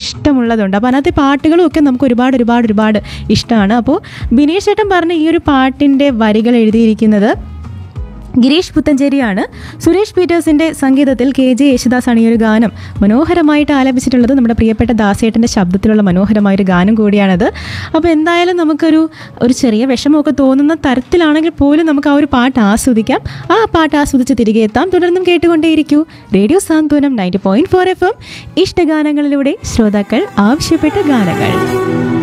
ഇഷ്ടമുള്ളതുണ്ട്. അപ്പോൾ അതിനകത്തെ പാട്ടുകളും ഒക്കെ നമുക്ക് ഒരുപാട് ഇഷ്ടമാണ്. അപ്പോൾ ബിനീഷ് ചേട്ടൻ പറഞ്ഞ ഈ ഒരു പാട്ടിൻ്റെ വരികൾ എഴുതിയിരിക്കുന്നത് ഗിരീഷ് പുത്തഞ്ചേരിയാണ്. സുരേഷ് പീറ്റേഴ്സിൻ്റെ സംഗീതത്തിൽ KJ യേശുദാസാണ് ഈ ഒരു ഗാനം മനോഹരമായിട്ട് ആലപിച്ചിട്ടുള്ളത്. നമ്മുടെ പ്രിയപ്പെട്ട ദാസേട്ടൻ്റെ ശബ്ദത്തിലുള്ള മനോഹരമായൊരു ഗാനം കൂടിയാണത്. അപ്പോൾ എന്തായാലും നമുക്കൊരു ചെറിയ വിഷമമൊക്കെ തോന്നുന്ന തരത്തിലാണെങ്കിൽ പോലും നമുക്ക് ആ ഒരു പാട്ട് ആസ്വദിക്കാം. ആ പാട്ട് ആസ്വദിച്ച് തിരികെ എത്താം. തുടർന്നും കേട്ടുകൊണ്ടേയിരിക്കൂ റേഡിയോ സാന്ത്വനം 90.4 FM. ഇഷ്ടഗാനങ്ങളിലൂടെ ശ്രോതാക്കൾ ആവശ്യപ്പെട്ട ഗാനങ്ങൾ.